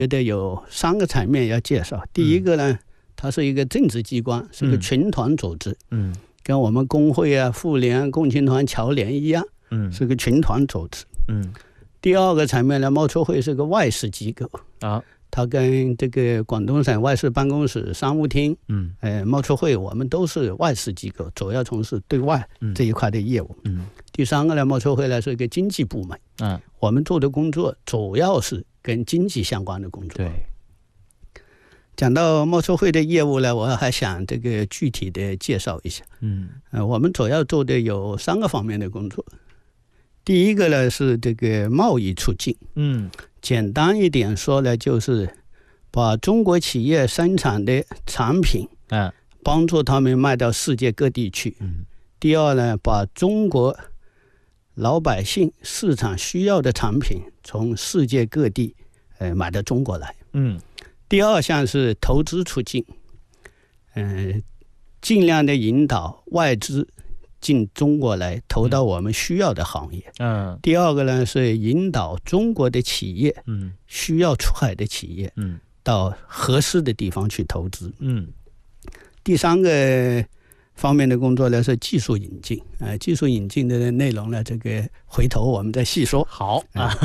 觉得有3个层面要介绍。第一个呢，它是一个政治机关，是个群团组织，跟我们工会啊、妇联、共青团、侨联一样，是个群团组织。第二个层面呢，贸促会是个外事机构啊，它跟这个广东省外事办公室、商务厅，贸促会我们都是外事机构，主要从事对外这一块的业务。第三个呢，贸促会呢是一个经济部门，我们做的工作主要是跟经济相关的工作。 对。 讲到贸促会的业务呢，我还想这个具体的介绍一下。我们主要做的有3个方面的工作。第一个呢是这个贸易促进，简单一点说呢，就是把中国企业生产的产品，帮助他们卖到世界各地去。第二呢，把中国老百姓市场需要的产品从世界各地买到中国来。第二项是投资促进，尽量的引导外资进中国来投到我们需要的行业。第二个呢是引导中国的企业，需要出海的企业，到合适的地方去投资。第3个方面的工作呢是技术引进，技术引进的内容呢，这个回头我们再细说。 好。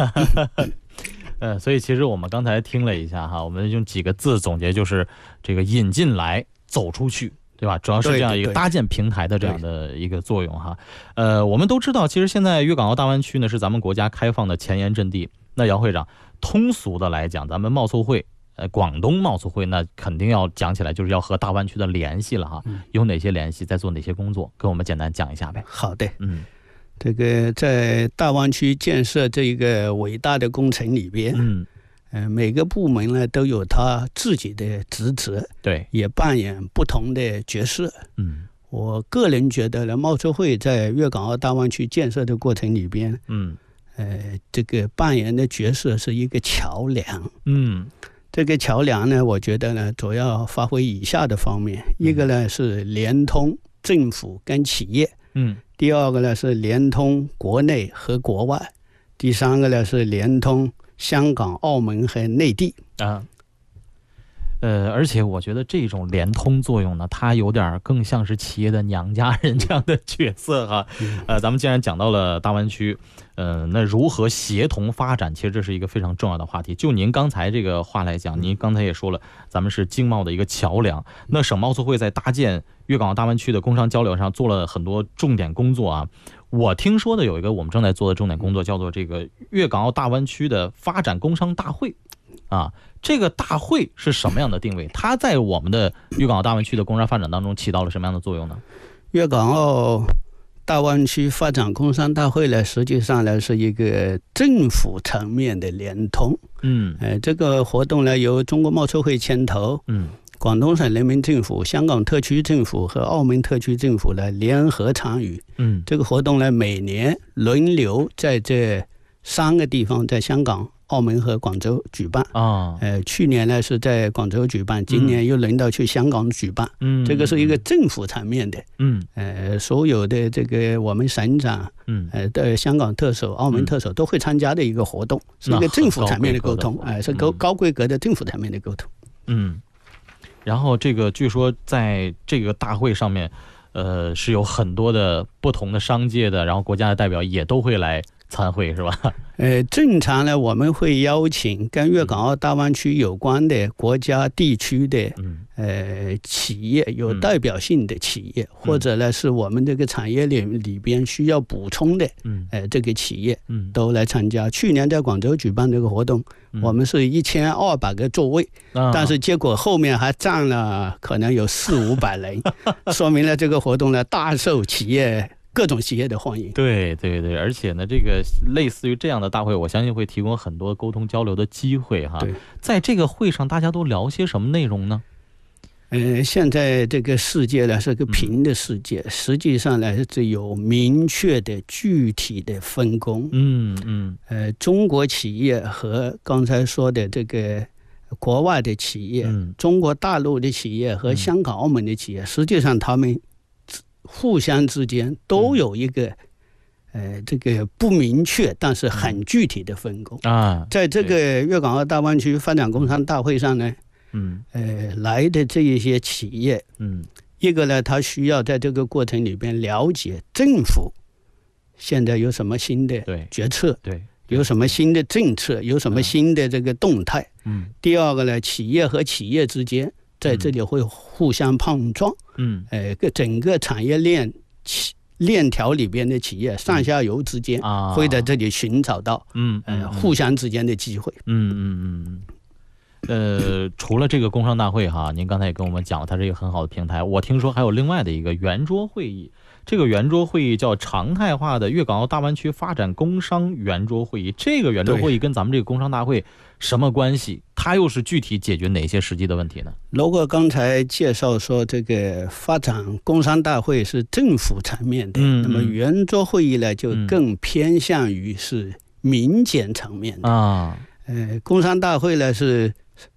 所以其实我们刚才听了一下哈，我们用几个字总结，就是这个引进来，走出去。对吧？主要是这样一个搭建平台的这样的一个作用哈。我们都知道，其实现在粤港澳大湾区呢是咱们国家开放的前沿阵地。那姚会长，通俗的来讲，咱们贸促会，广东贸促会，那肯定要讲起来就是要和大湾区的联系了哈。有哪些联系，在做哪些工作，跟我们简单讲一下呗。 好的，这个在大湾区建设这一个伟大的工程里边，每个部门呢都有他自己的职责，对，也扮演不同的角色。我个人觉得呢，贸促会在粤港澳大湾区建设的过程里边，这个扮演的角色是一个桥梁。这个桥梁呢，我觉得呢，主要发挥以下的方面：一个呢是联通政府跟企业，第二个呢是联通国内和国外，第3个呢是联通香港、澳门和内地啊。 而且我觉得这种联通作用呢，它有点更像是企业的娘家人这样的角色哈。咱们既然讲到了大湾区，那如何协同发展，其实这是一个非常重要的话题。就您刚才这个话来讲，您刚才也说了，咱们是经贸的一个桥梁。那省贸促会在搭建粤港澳大湾区的工商交流上做了很多重点工作啊。我听说的有一个我们正在做的重点工作，叫做这个粤港澳大湾区的发展工商大会啊。这个大会是什么样的定位？它在我们的粤港澳大湾区的工商发展当中起到了什么样的作用呢？ 粤港澳大湾区发展工商大会呢，实际上呢是一个政府层面的联通。这个活动呢由中国贸促会牵头，广东省人民政府、香港特区政府和澳门特区政府呢联合参与。这个活动呢每年轮流在这3个地方，在香港、澳门和广州举办。去年呢是在广州举办，今年又轮到去香港举办。这个是一个政府层面的，所有的这个我们省长，的香港特首、澳门特首都会参加的一个活动，是一个政府层面的沟通，是高规格的政府层面的沟通。 然后这个据说在这个大会上面，是有很多的不同的商界的，然后国家的代表也都会来参会，是吧？ 正常呢，我们会邀请跟粤港澳大湾区有关的国家地区的企业，有代表性的企业，或者呢是我们这个产业链里边需要补充的这个企业都来参加。去年在广州举办这个活动，我们是1200个座位，但是结果后面还站了可能有400-500人，说明了这个活动呢大受各种企业的欢迎。 对，而且呢，这个类似于这样的大会，我相信会提供很多沟通交流的机会哈。在这个会上，大家都聊些什么内容呢？ 现在这个世界呢是个平的世界，实际上呢是有明确的具体的分工。中国企业和刚才说的这个国外的企业，中国大陆的企业和香港、澳门的企业，实际上他们互相之间都有一个这个不明确但是很具体的分工在这个粤港澳大湾区发展工商大会上呢，来的这一些企业，一个呢，他需要在这个过程里边了解政府现在有什么新的决策，有什么新的政策，有什么新的这个动态。第二个呢，企业和企业之间在这里会互相碰撞。整个产业链条里边的企业上下游之间会在这里寻找到互相之间的机会。 除了这个工商大会哈，您刚才也跟我们讲了，它是一个很好的平台。我听说还有另外的一个圆桌会议，这个圆桌会议叫常态化的粤港澳大湾区发展工商圆桌会议。这个圆桌会议跟咱们这个工商大会什么关系？它又是具体解决哪些实际的问题呢？ 如果刚才介绍说这个发展工商大会是政府层面的，那么圆桌会议呢就更偏向于是民间层面的工商大会呢是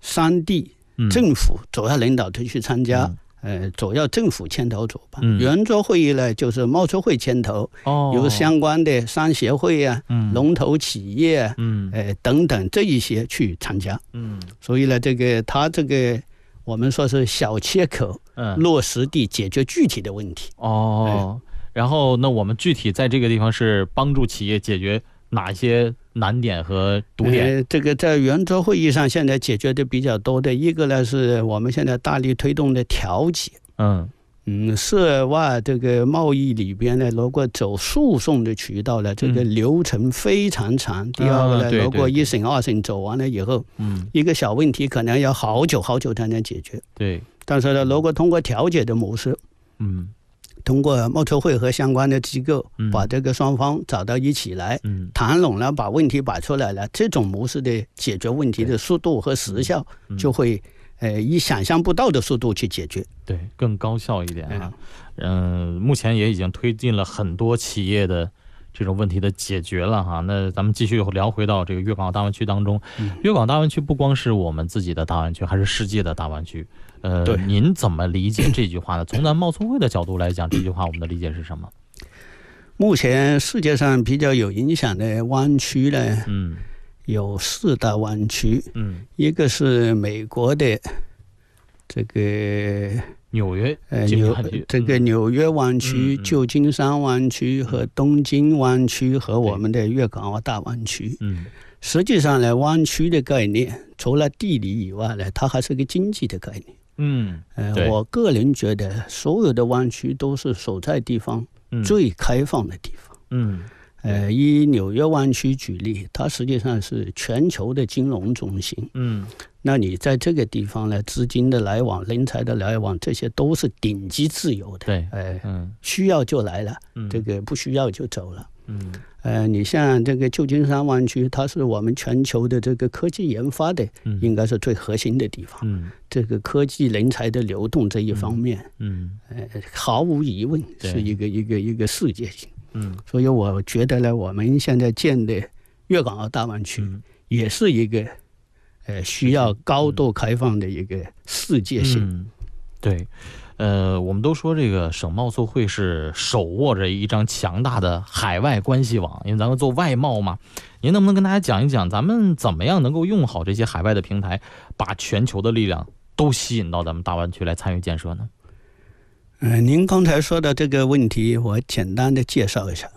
3地政府主要领导都去参加，主要政府牵头主办。圆桌会议呢，就是贸促会牵头，由相关的商协会啊、龙头企业啊、等等这一些去参加。所以呢，它这个我们说是小切口，落实地解决具体的问题。 然后那我们具体在这个地方是帮助企业解决哪些难点和堵点？ 这个在圆桌会议上现在解决的比较多的一个呢，是我们现在大力推动的调解。涉外这个贸易里边呢，如果走诉讼的渠道呢，这个流程非常长。第二个呢，如果1审2审走完了以后，一个小问题可能要好久才能解决。但是呢，如果通过调解的模式，通过贸促会和相关的机构把这个双方找到一起来，谈拢了，把问题摆出来了，这种模式的解决问题的速度和时效就会以想象不到的速度去解决， 更高效一点啊。目前也已经推进了很多企业的这种问题的解决了哈。那咱们继续聊回到这个粤港澳大湾区当中，粤港澳大湾区不光是我们自己的大湾区，还是世界的大湾区。您怎么理解这句话呢？从咱贸促会的角度来讲，这句话我们的理解是什么？ 目前世界上比较有影响的湾区呢，有4大湾区，一个是美国的这个纽约这个纽约湾区、旧金山湾区和东京湾区和我们的粤港澳大湾区。实际上呢，湾区的概念除了地理以外呢，它还是个经济的概念。我个人觉得所有的湾区都是所在地方最开放的地方。以纽约湾区举例，它实际上是全球的金融中心。那你在这个地方呢，资金的来往、人才的来往，这些都是顶级自由的。需要就来了，这个不需要就走了。你像这个旧金山湾区，它是我们全球的这个科技研发的，应该是最核心的地方。这个科技人才的流动这一方面，毫无疑问是一个世界性。所以我觉得呢，我们现在建的粤港澳大湾区也是一个需要高度开放的一个世界性。 我们都说这个省贸促会是手握着一张强大的海外关系网，因为咱们做外贸嘛。您能不能跟大家讲一讲，咱们怎么样能够用好这些海外的平台，把全球的力量都吸引到咱们大湾区来参与建设呢？ 您刚才说的这个问题，我简单的介绍一下。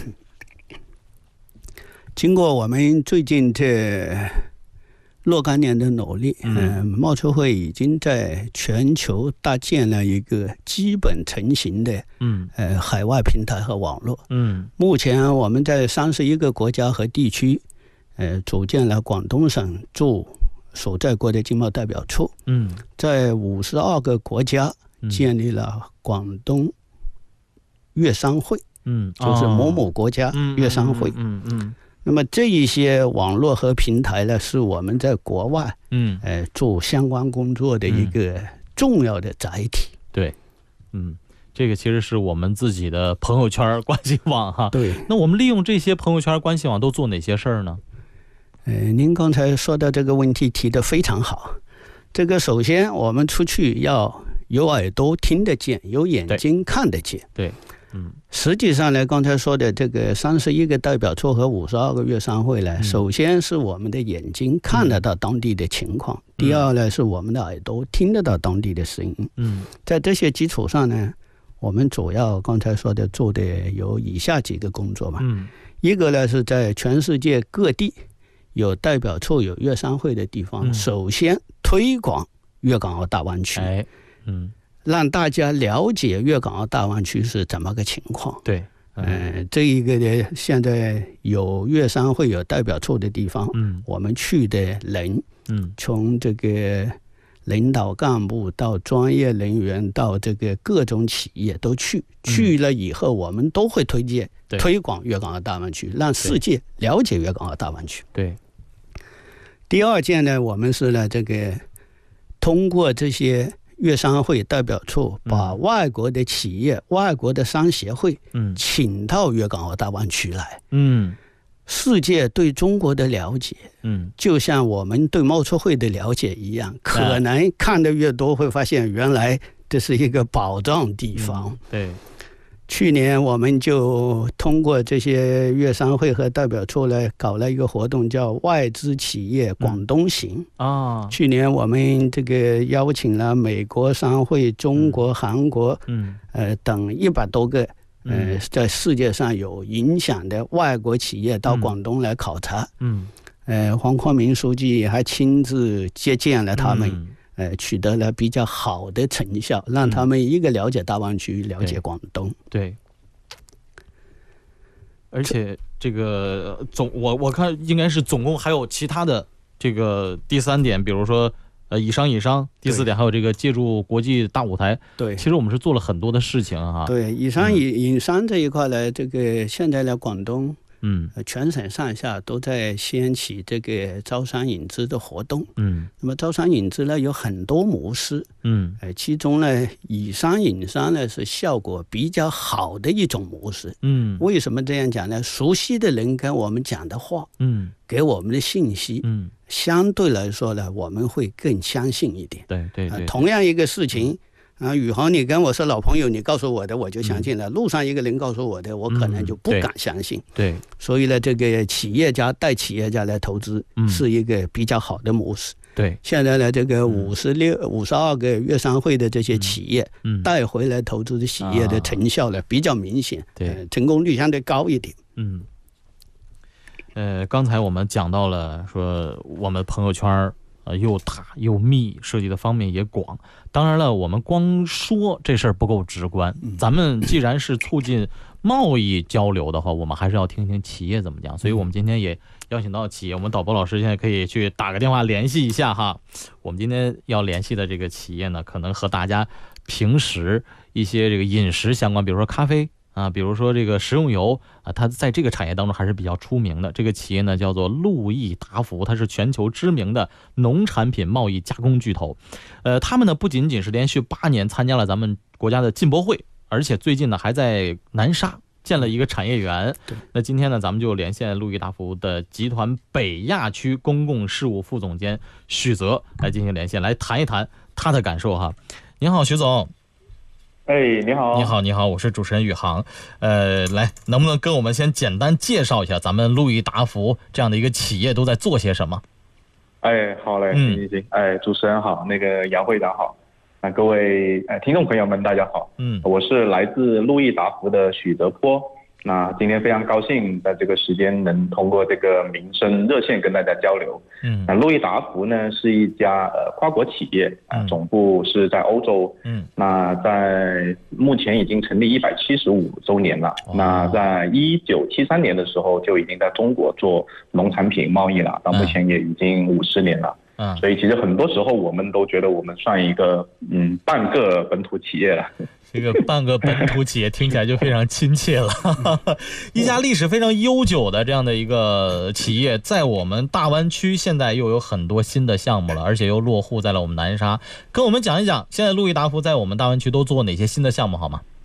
经过我们最近这若干年的努力，贸促会已经在全球搭建了一个基本成型的海外平台和网络。目前我们在31个国家和地区组建了广东省驻所在国的经贸代表处，在52个国家建立了广东粤商会，就是某某国家粤商会。那么这一些网络和平台呢，是我们在国外做相关工作的一个重要的载体。 这个其实是我们自己的朋友圈关系网哈。那我们利用这些朋友圈关系网都做哪些事儿呢？ 您刚才说的这个问题提得非常好。这个首先我们出去要有耳朵听得见，有眼睛看得见。 实际上呢，刚才说的这个31个代表处和52个粤商会呢，首先是我们的眼睛看得到当地的情况，第二呢是我们的耳朵听得到当地的声音。在这些基础上呢，我们主要刚才说的做的有以下几个工作吧。一个呢是在全世界各地有代表处有粤商会的地方，首先推广粤港澳大湾区，让大家了解粤港澳大湾区是怎么个情况。 对， 这一个呢，现在有粤商会有代表处的地方，我们去的人，从这个领导干部到专业人员到这个各种企业都去了以后，我们都会推广粤港澳大湾区，让世界了解粤港澳大湾区。 对。 第二件呢，我们是呢这个通过这些粤商会代表处，把外国的企业、外国的商协会，请到粤港澳大湾区来。世界对中国的了解，就像我们对贸促会的了解一样，可能看得越多，会发现原来这是一个宝藏地方。 对。 去年我们就通过这些粤商会和代表处来搞了一个活动，叫外资企业广东行。去年我们这个邀请了美国商会、中国、韩国，等100多个，在世界上有影响的外国企业到广东来考察。黄坤明书记还亲自接见了他们。取得了比较好的成效，让他们一个了解大湾区，了解广东。 对。而且这个我看应该是总共还有其他的这个第3点，比如说以商，第4点还有这个借助国际大舞台。 对， 其实我们是做了很多的事情哈。 对，以商这一块呢，这个现在呢，广东。全省上下都在掀起这个招商引资的活动。那么招商引资呢有很多模式。其中呢，以商引商呢是效果比较好的一种模式。为什么这样讲呢？熟悉的人跟我们讲的话，给我们的信息，相对来说呢，我们会更相信一点。 对。 同样一个事情。宇航，你跟我是老朋友，你告诉我的我就相信了。路上一个人告诉我的，我可能就不敢相信。 对， 所以呢，这个企业家带企业家来投资是一个比较好的模式。 对， 现在呢，这个52个粤商会的这些企业带回来投资的企业的成效呢比较明显，成功率相对高一点。 刚才我们讲到了说我们朋友圈又大又密，涉及的方面也广。当然了，我们光说这事儿不够直观，咱们既然是促进贸易交流的话，我们还是要听听企业怎么讲。所以我们今天也邀请到企业，我们导播老师现在可以去打个电话联系一下哈。我们今天要联系的这个企业呢，可能和大家平时一些这个饮食相关，比如说咖啡比如说这个食用油它在这个产业当中还是比较出名的。这个企业呢叫做路易达孚，它是全球知名的农产品贸易加工巨头。他们呢不仅仅是连续8年参加了咱们国家的进博会，而且最近呢还在南沙建了一个产业园。那今天呢咱们就连线路易达孚的集团北亚区公共事务副总监许泽来进行连线，来谈一谈他的感受哈。您好，许总。 你好。 你好，我是主持人宇航。来，能不能跟我们先简单介绍一下咱们路易达孚这样的一个企业都在做些什么？ 好嘞，行。主持人好，那个杨会长好，各位听众朋友们大家好。我是来自路易达孚的许泽波。那今天非常高兴在这个时间能通过这个民生热线跟大家交流。那路易达孚呢是一家跨国企业总部是在欧洲。那在目前已经成立175周年了。那在1973年的时候就已经在中国做农产品贸易了，到目前也已经50年了。所以其实很多时候我们都觉得我们算一个半个本土企业了。 这个半个本土企业听起来就非常亲切了。一家历史非常悠久的这样的一个企业，在我们大湾区现在又有很多新的项目了，而且又落户在了我们南沙。跟我们讲一讲现在路易达孚在我们大湾区都做哪些新的项目好吗？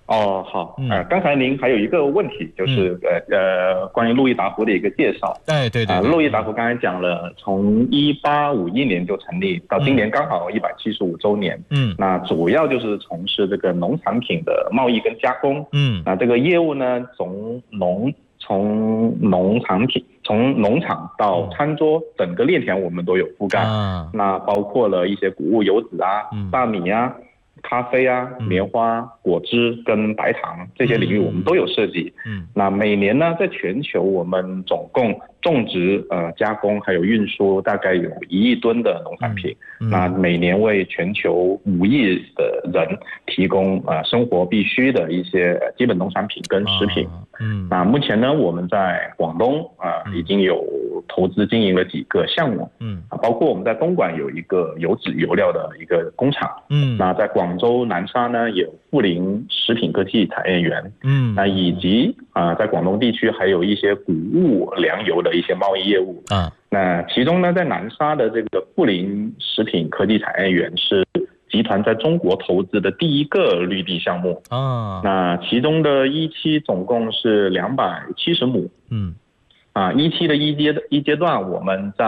哦，好，刚才您还有一个问题，就是关于路易达孚的一个介绍。 对， 路易达孚刚才讲了，从1851年就成立，到今年刚好175周年。那主要就是从事这个农产品的贸易跟加工。那这个业务呢，从农场到餐桌，整个链条我们都有覆盖。那包括了一些谷物、油脂啊、大米啊、咖啡啊、棉花、果汁跟白糖这些领域我们都有涉及。那每年呢，在全球我们总共种植、加工还有运输大概有1亿吨的农产品。那每年为全球5亿的人提供生活必需的一些基本农产品跟食品。那目前呢，我们在广东已经有投资经营了几个项目。包括我们在东莞有一个油脂油料的一个工厂。那在广州南沙呢有富林食品科技产业园。那以及在广东地区还有一些谷物粮油的一些贸易业务。那其中呢，在南沙的这个富林食品科技产业园是集团在中国投资的第一个绿地项目。那其中的一期总共是270亩。一期的一阶段，我们在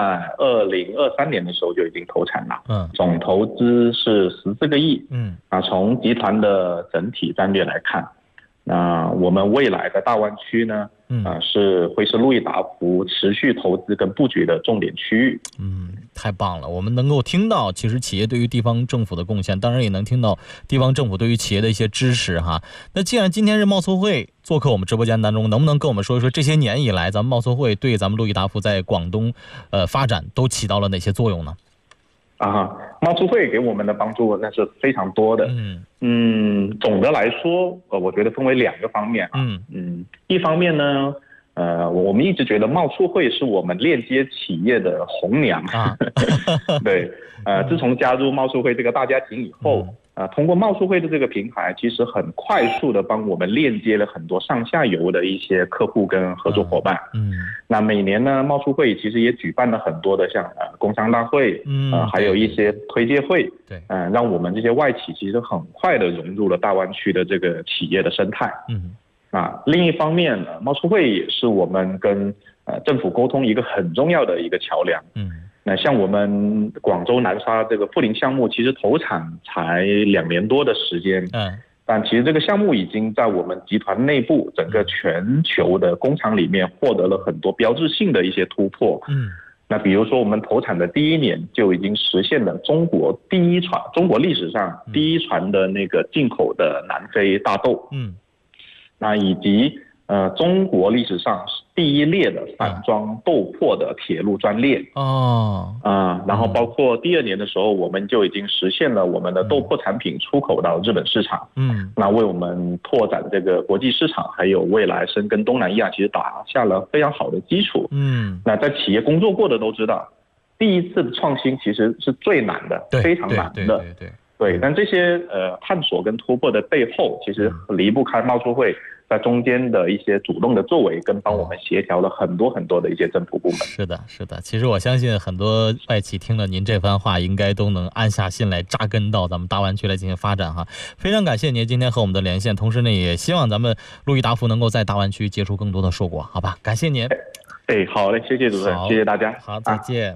2023年的时候就已经投产了。总投资是14个亿。从集团的整体战略来看，那我们未来的大湾区呢，会是路易达孚持续投资跟布局的重点区域。 太棒了，我们能够听到其实企业对于地方政府的贡献，当然也能听到地方政府对于企业的一些支持哈。那既然今天是贸促会做客我们直播间当中，能不能跟我们说一说这些年以来咱们贸促会对咱们路易达孚在广东发展都起到了哪些作用呢？ 贸促会给我们的帮助那是非常多的。总的来说，我觉得分为2个方面。一方面呢，我们一直觉得贸促会是我们链接企业的红娘。对，自从加入贸促会这个大家庭以后，通过贸促会的这个平台，其实很快速的帮我们链接了很多上下游的一些客户跟合作伙伴。那每年呢，贸促会其实也举办了很多的像工商大会，还有一些推介会。让我们这些外企其实很快的融入了大湾区的这个企业的生态。另一方面呢，贸促会也是我们跟政府沟通一个很重要的一个桥梁。那像我们广州南沙这个富林项目，其实投产才2年多的时间。但其实这个项目已经在我们集团内部整个全球的工厂里面获得了很多标志性的一些突破。那比如说我们投产的第1年就已经实现了中国历史上第一船的那个进口的南非大豆。那以及中国历史上第1列的散装豆粕的铁路专列。然后包括第2年的时候，我们就已经实现了我们的豆粕产品出口到日本市场。那为我们拓展这个国际市场，还有未来深耕东南亚，其实打下了非常好的基础。那在企业工作过的都知道，第一次的创新其实是最难的，非常难的。对，但这些探索跟突破的背后，其实离不开贸促会在中间的一些主动的作为，跟帮我们协调了很多很多的一些政府部门。 是的，其实我相信很多外企听了您这番话，应该都能安下心来扎根到咱们大湾区来进行发展哈。非常感谢您今天和我们的连线，同时呢，也希望咱们路易达孚能够在大湾区结出更多的硕果，好吧？感谢您。 好嘞，谢谢主持人，谢谢大家。 好，再见。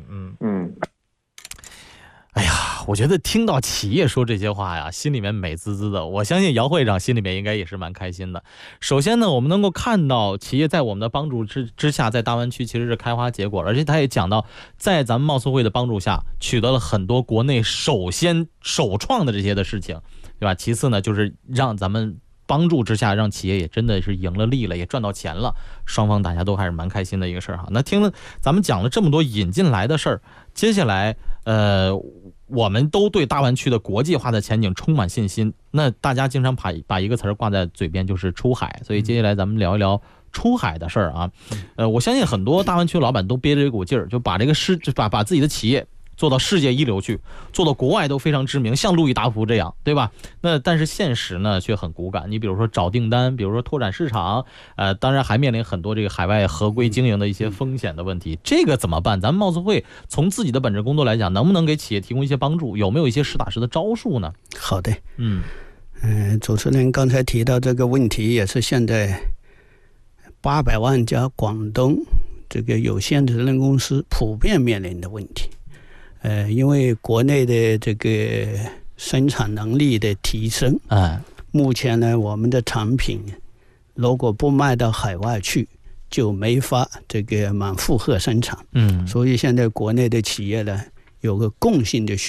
哎呀，我觉得听到企业说这些话呀，心里面美滋滋的。我相信姚会长心里面应该也是蛮开心的。首先呢，我们能够看到企业在我们的帮助之下，在大湾区其实是开花结果，而且他也讲到，在咱们贸促会的帮助下，取得了很多国内首创的这些的事情，对吧？其次呢，就是让咱们帮助之下，让企业也真的是赢了利了，也赚到钱了，双方大家都还是蛮开心的一个事儿哈。那听了咱们讲了这么多引进来的事儿，接下来我们都对大湾区的国际化的前景充满信心。那大家经常把一个词儿挂在嘴边，就是出海。所以接下来咱们聊一聊出海的事儿啊。我相信很多大湾区老板都憋着一股劲儿，就把把自己的企业做到世界一流去，做到国外都非常知名，像路易达孚这样，对吧？那但是现实呢却很骨感。你比如说找订单，比如说拓展市场，当然还面临很多这个海外合规经营的一些风险的问题。这个怎么办？咱们贸促会从自己的本职工作来讲，能不能给企业提供一些帮助？有没有一些实打实的招数呢？ 好的， 主持人刚才提到这个问题，也是现在800万家广东这个有限责任公司普遍面临的问题。因为国内的这个生产能力的提升，目前呢，我们的产品如果不卖到海外去，就没法这个满负荷生产。所以现在国内的企业呢，有个共性的需